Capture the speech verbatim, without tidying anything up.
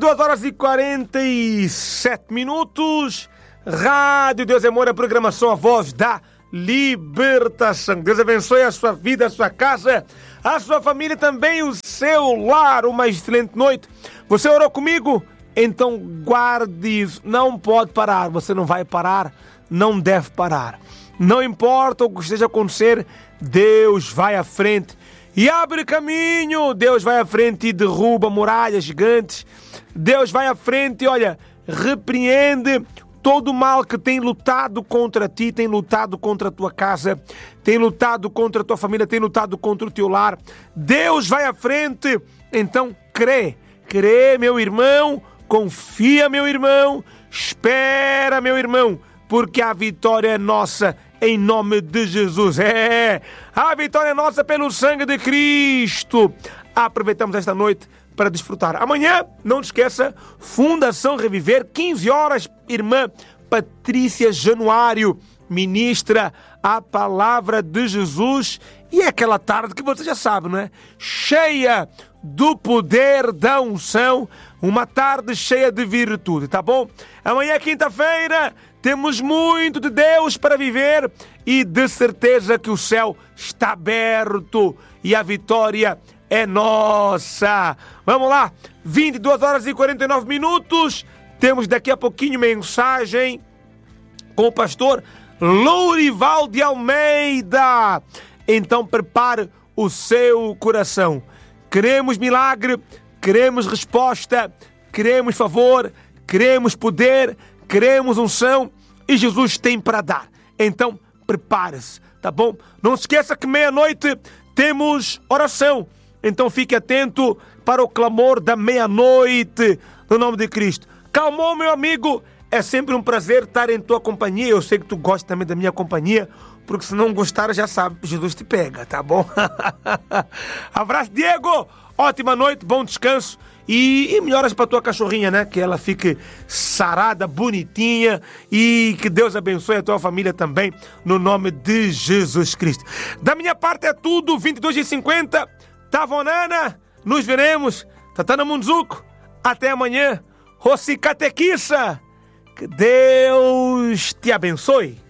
duas horas e quarenta e sete minutos. Rádio Deus é Amor, a programação A Voz da Libertação. Deus abençoe a sua vida, a sua casa, a sua família, também o seu lar. Uma excelente noite. Você orou comigo? Então guarde isso. Não pode parar. Você não vai parar. Não deve parar. Não importa o que esteja a acontecer, Deus vai à frente e abre caminho. Deus vai à frente e derruba muralhas gigantes. Deus vai à frente e, olha, repreende todo o mal que tem lutado contra ti, tem lutado contra a tua casa, tem lutado contra a tua família, tem lutado contra o teu lar. Deus vai à frente. Então crê, crê, meu irmão, confia, meu irmão, espera, meu irmão, porque a vitória é nossa em nome de Jesus. É, a vitória é nossa pelo sangue de Cristo. Aproveitamos esta noite para desfrutar. Amanhã, não te esqueça, Fundação Reviver, quinze horas, irmã Patrícia Januário ministra a palavra de Jesus. E é aquela tarde que você já sabe, não é? Cheia do poder da unção, uma tarde cheia de virtude, tá bom? Amanhã, quinta-feira, temos muito de Deus para viver e de certeza que o céu está aberto e a vitória é nossa. Vamos lá, vinte e duas horas e quarenta e nove minutos. Temos daqui a pouquinho mensagem com o pastor Lourival de Almeida. Então prepare o seu coração. Queremos milagre, queremos resposta, queremos favor, queremos poder, queremos unção e Jesus tem para dar. Então prepare-se, tá bom? Não se esqueça que meia-noite temos oração. Então fique atento para o clamor da meia-noite, no nome de Cristo. Calmou, meu amigo? É sempre um prazer estar em tua companhia. Eu sei que tu gosta também da minha companhia, porque se não gostar, já sabe, Jesus te pega, tá bom? Abraço, Diego! Ótima noite, bom descanso e, e melhoras para tua cachorrinha, né? Que ela fique sarada, bonitinha e que Deus abençoe a tua família também, no nome de Jesus Cristo. Da minha parte é tudo, vinte e dois e cinquenta. Tavonana, nos veremos. Tatana Munzuko, até amanhã. Rossi Catequissa, que Deus te abençoe.